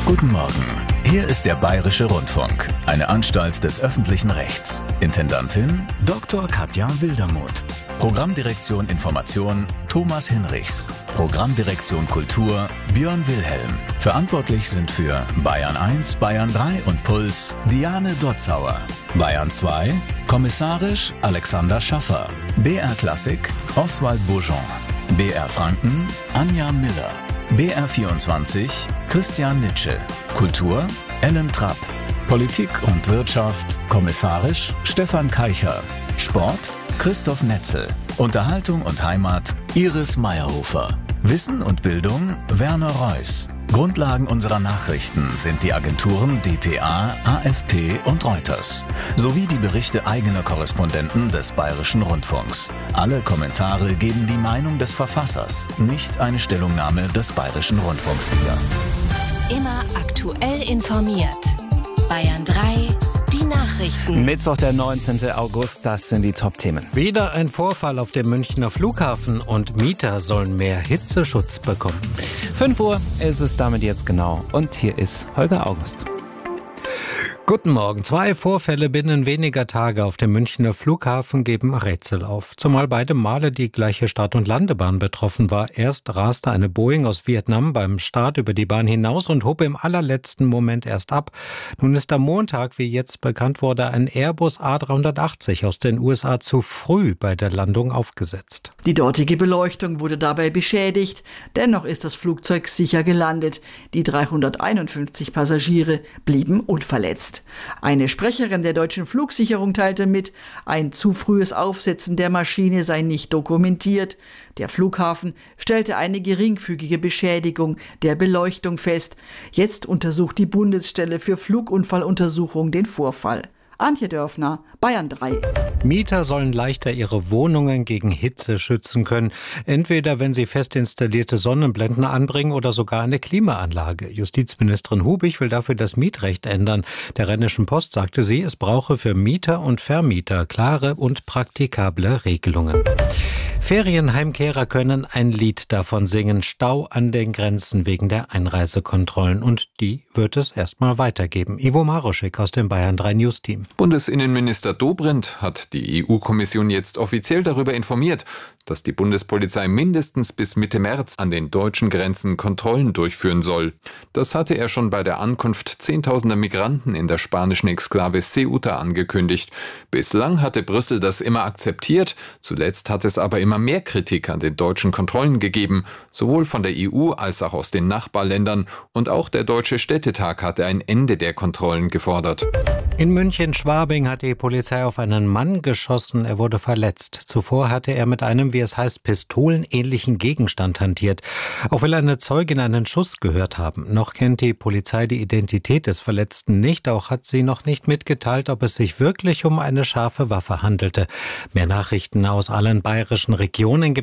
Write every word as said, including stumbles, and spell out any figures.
Guten Morgen. Hier ist der Bayerische Rundfunk, eine Anstalt des öffentlichen Rechts. Intendantin Doktor Katja Wildermuth. Programmdirektion Information Thomas Hinrichs. Programmdirektion Kultur Björn Wilhelm. Verantwortlich sind für Bayern eins, Bayern drei und Puls Diane Dotzauer. Bayern zwei, kommissarisch Alexander Schaffer. B R Klassik Oswald Bourgeon. B R Franken Anja Miller. B R vierundzwanzig Christian Nitsche. Kultur Ellen Trapp. Politik und Wirtschaft kommissarisch Stefan Keicher. Sport Christoph Netzel. Unterhaltung und Heimat Iris Meyerhofer. Wissen und Bildung Werner Reuss. Grundlagen unserer Nachrichten sind die Agenturen D P A, A F P und Reuters, sowie die Berichte eigener Korrespondenten des Bayerischen Rundfunks. Alle Kommentare geben die Meinung des Verfassers, nicht eine Stellungnahme des Bayerischen Rundfunks wieder. Immer aktuell informiert. Bayern drei, die Nachrichten. Mittwoch, der neunzehnten August, das sind die Top-Themen. Wieder ein Vorfall auf dem Münchner Flughafen und Mieter sollen mehr Hitzeschutz bekommen. fünf Uhr ist es damit jetzt genau. Und hier ist Holger August. Guten Morgen. Zwei Vorfälle binnen weniger Tage auf dem Münchner Flughafen geben Rätsel auf. Zumal beide Male die gleiche Start- und Landebahn betroffen war. Erst raste eine Boeing aus Vietnam beim Start über die Bahn hinaus und hob im allerletzten Moment erst ab. Nun ist am Montag, wie jetzt bekannt wurde, ein Airbus A dreihundertachtzig aus den U S A zu früh bei der Landung aufgesetzt. Die dortige Beleuchtung wurde dabei beschädigt. Dennoch ist das Flugzeug sicher gelandet. Die dreihunderteinundfünfzig Passagiere blieben unverletzt. Eine Sprecherin der deutschen Flugsicherung teilte mit, ein zu frühes Aufsetzen der Maschine sei nicht dokumentiert. Der Flughafen stellte eine geringfügige Beschädigung der Beleuchtung fest. Jetzt untersucht die Bundesstelle für Flugunfalluntersuchung den Vorfall. Antje Dörfner, Bayern drei. Mieter sollen leichter ihre Wohnungen gegen Hitze schützen können. Entweder wenn sie fest installierte Sonnenblenden anbringen oder sogar eine Klimaanlage. Justizministerin Hubig will dafür das Mietrecht ändern. Der Rheinischen Post sagte sie, es brauche für Mieter und Vermieter klare und praktikable Regelungen. Ferienheimkehrer können ein Lied davon singen. Stau an den Grenzen wegen der Einreisekontrollen. Und die wird es erstmal weitergeben. Ivo Maroschek aus dem Bayern drei News Team. Bundesinnenminister Dobrindt hat die E U-Kommission jetzt offiziell darüber informiert, dass die Bundespolizei mindestens bis Mitte März an den deutschen Grenzen Kontrollen durchführen soll. Das hatte er schon bei der Ankunft zehntausender Migranten in der spanischen Exklave Ceuta angekündigt. Bislang hatte Brüssel das immer akzeptiert. Zuletzt hat es aber immer mehr Kritik an den deutschen Kontrollen gegeben, sowohl von der E U als auch aus den Nachbarländern. Und auch der Deutsche Städtetag hatte ein Ende der Kontrollen gefordert. In München-Schwabing hat die Polizei auf einen Mann geschossen. Er wurde verletzt. Zuvor hatte er mit einem, wie es heißt, pistolenähnlichen Gegenstand hantiert. Auch will eine Zeugin einen Schuss gehört haben. Noch kennt die Polizei die Identität des Verletzten nicht. Auch hat sie noch nicht mitgeteilt, ob es sich wirklich um eine scharfe Waffe handelte. Mehr Nachrichten aus allen bayerischen Regionen gibt